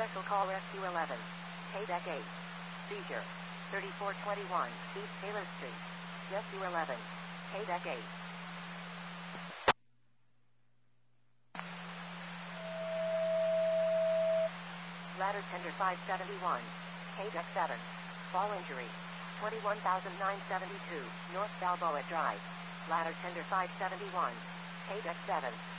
Special Call Rescue 11. K-Deck 8. Seizure. 3421 East Taylor Street. Rescue 11. K-Deck 8. Ladder Tender 571. K-Deck 7. Fall injury. 21,972 North Balboa Drive. Ladder Tender 571. K-Deck 7.